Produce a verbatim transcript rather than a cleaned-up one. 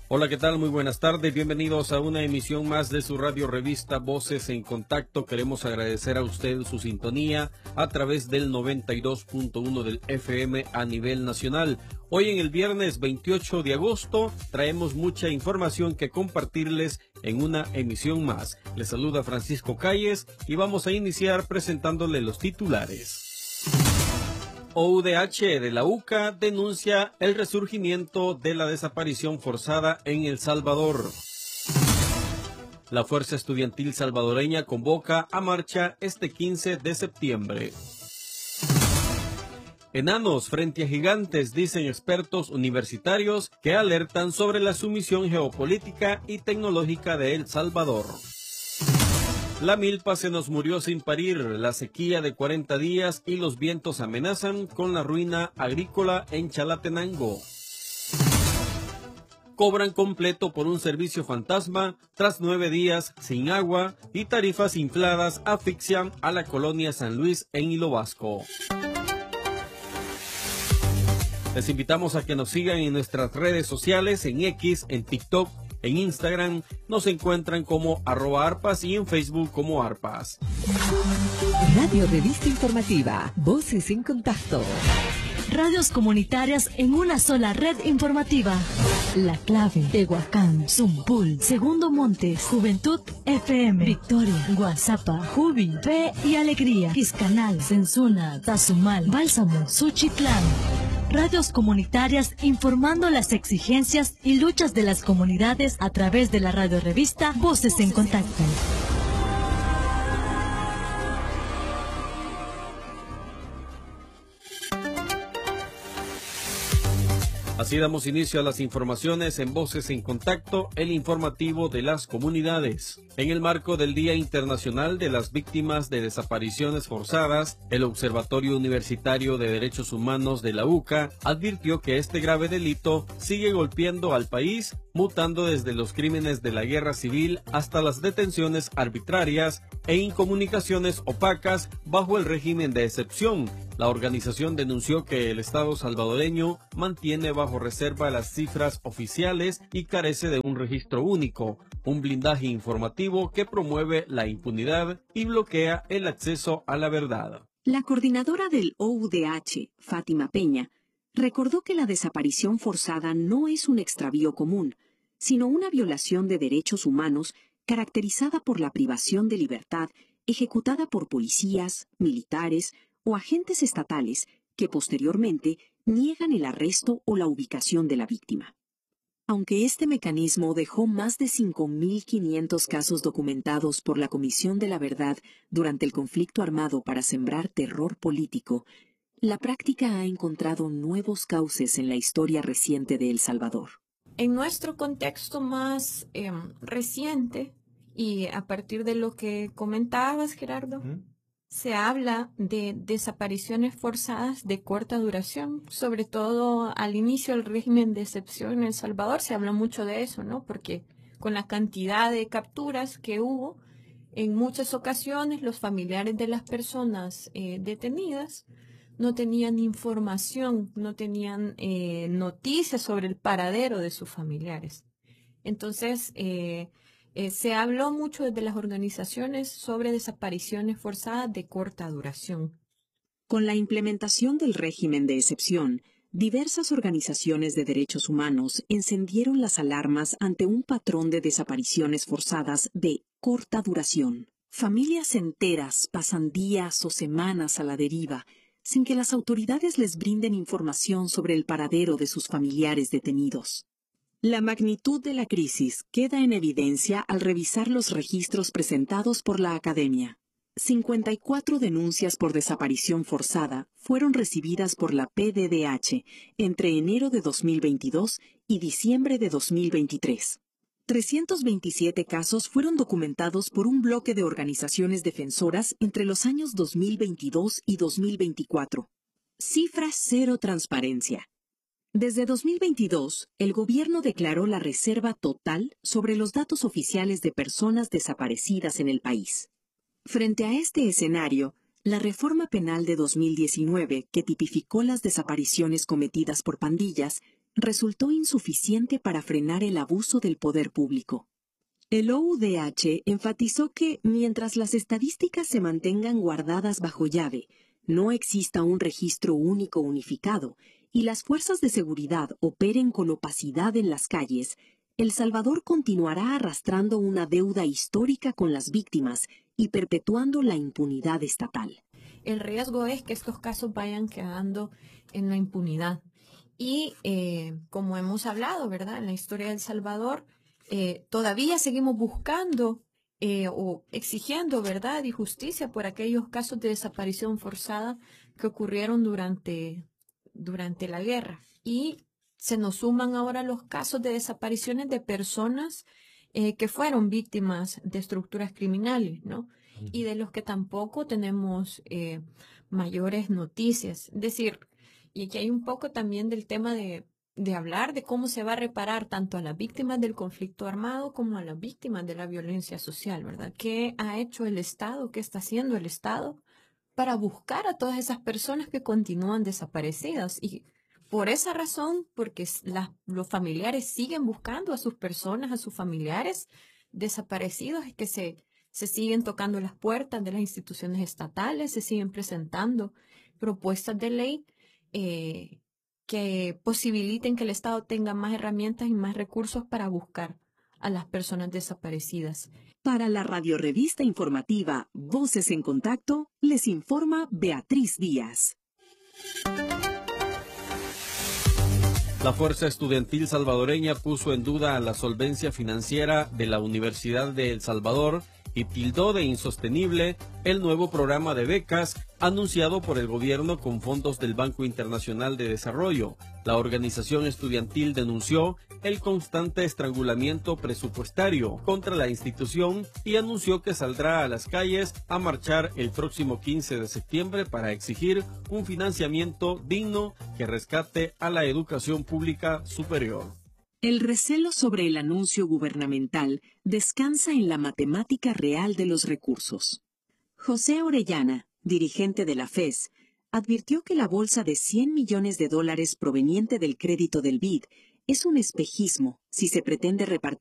Hola, ¿qué tal? Muy buenas tardes. Bienvenidos a una emisión más de su radio revista Voces en Contacto. Queremos agradecer a usted su sintonía a través del noventa y dos punto uno del F M a nivel nacional. Hoy en el viernes veintiocho de agosto traemos mucha información que compartirles en una emisión más. Les saluda Francisco Calles y vamos a iniciar presentándole los titulares. O U D H de la U C A denuncia el resurgimiento de la desaparición forzada en El Salvador. La Fuerza Estudiantil Salvadoreña convoca a marcha este quince de septiembre. Enanos frente a gigantes, dicen expertos universitarios que alertan sobre la sumisión geopolítica y tecnológica de El Salvador. La milpa se nos murió sin parir, la sequía de cuarenta días y los vientos amenazan con la ruina agrícola en Chalatenango. Cobran completo por un servicio fantasma tras nueve días sin agua y tarifas infladas asfixian a la colonia San Luis en Hilo Vasco. Les invitamos a que nos sigan en nuestras redes sociales, en X, en TikTok, en Instagram. Nos encuentran como arroba arpas y en Facebook como arpas. Radio Revista Informativa, Voces en Contacto. Radios comunitarias en una sola red informativa. La Clave, Tehuacán, Zumpul, Segundo Montes, Juventud F M, Victoria, Guazapa, Jubi, Fe y Alegría, Quiscanal, Sensuna, Tazumal, Bálsamo, Suchitlán. Radios comunitarias informando las exigencias y luchas de las comunidades a través de la radio revista Voces en Contacto. Así damos inicio a las informaciones en Voces en Contacto, el informativo de las comunidades. En el marco del Día Internacional de las Víctimas de Desapariciones Forzadas, el Observatorio Universitario de Derechos Humanos de la U C A advirtió que este grave delito sigue golpeando al país, mutando desde los crímenes de la guerra civil hasta las detenciones arbitrarias e incomunicaciones opacas bajo el régimen de excepción. La organización denunció que el Estado salvadoreño mantiene bajo reserva las cifras oficiales y carece de un registro único, un blindaje informativo que promueve la impunidad y bloquea el acceso a la verdad. La coordinadora del O U D H, Fátima Peña, recordó que la desaparición forzada no es un extravío común, sino una violación de derechos humanos caracterizada por la privación de libertad ejecutada por policías, militares o agentes estatales que posteriormente niegan el arresto o la ubicación de la víctima. Aunque este mecanismo dejó más de cinco mil quinientos casos documentados por la Comisión de la Verdad durante el conflicto armado para sembrar terror político, la práctica ha encontrado nuevos cauces en la historia reciente de El Salvador. En nuestro contexto más eh, reciente, y a partir de lo que comentabas, Gerardo, ¿Mm? se habla de desapariciones forzadas de corta duración, sobre todo al inicio del régimen de excepción en El Salvador. Se habla mucho de eso, ¿no? Porque con la cantidad de capturas que hubo, en muchas ocasiones los familiares de las personas eh, detenidas no tenían información, no tenían eh, noticias sobre el paradero de sus familiares. Entonces, eh, Eh, se habló mucho desde las organizaciones sobre desapariciones forzadas de corta duración. Con la implementación del régimen de excepción, diversas organizaciones de derechos humanos encendieron las alarmas ante un patrón de desapariciones forzadas de corta duración. Familias enteras pasan días o semanas a la deriva sin que las autoridades les brinden información sobre el paradero de sus familiares detenidos. La magnitud de la crisis queda en evidencia al revisar los registros presentados por la Academia. cincuenta y cuatro denuncias por desaparición forzada fueron recibidas por la P D D H entre enero de dos mil veintidós y diciembre de dos mil veintitrés. trescientos veintisiete casos fueron documentados por un bloque de organizaciones defensoras entre los años dos mil veintidós y dos mil veinticuatro. Cifra cero transparencia. Desde dos mil veintidós, el gobierno declaró la reserva total sobre los datos oficiales de personas desaparecidas en el país. Frente a este escenario, la reforma penal de dos mil diecinueve, que tipificó las desapariciones cometidas por pandillas, resultó insuficiente para frenar el abuso del poder público. El O U D H enfatizó que, mientras las estadísticas se mantengan guardadas bajo llave, no exista un registro único unificado y las fuerzas de seguridad operen con opacidad en las calles, El Salvador continuará arrastrando una deuda histórica con las víctimas y perpetuando la impunidad estatal. El riesgo es que estos casos vayan quedando en la impunidad. Y eh, como hemos hablado, ¿verdad? En la historia de El Salvador, eh, todavía seguimos buscando eh, o exigiendo verdad y justicia por aquellos casos de desaparición forzada que ocurrieron durante, durante la guerra. Y se nos suman ahora los casos de desapariciones de personas eh, que fueron víctimas de estructuras criminales, ¿no? Y de los que tampoco tenemos eh, mayores noticias. Es decir, y aquí hay un poco también del tema de, de hablar de cómo se va a reparar tanto a las víctimas del conflicto armado como a las víctimas de la violencia social, ¿verdad? ¿Qué ha hecho el Estado? ¿Qué está haciendo el Estado para buscar a todas esas personas que continúan desaparecidas? Y por esa razón, porque la, los familiares siguen buscando a sus personas, a sus familiares desaparecidos, es que se, se siguen tocando las puertas de las instituciones estatales, se siguen presentando propuestas de ley Eh, que posibiliten que el Estado tenga más herramientas y más recursos para buscar a las personas desaparecidas. Para la radiorevista informativa Voces en Contacto, les informa Beatriz Díaz. La Fuerza Estudiantil Salvadoreña puso en duda la solvencia financiera de la Universidad de El Salvador y tildó de insostenible el nuevo programa de becas anunciado por el gobierno con fondos del Banco Internacional de Desarrollo. La organización estudiantil denunció el constante estrangulamiento presupuestario contra la institución y anunció que saldrá a las calles a marchar el próximo quince de septiembre para exigir un financiamiento digno que rescate a la educación pública superior. El recelo sobre el anuncio gubernamental descansa en la matemática real de los recursos. José Orellana, dirigente de la F E S, advirtió que la bolsa de cien millones de dólares proveniente del crédito del B I D es un espejismo si se pretende repartir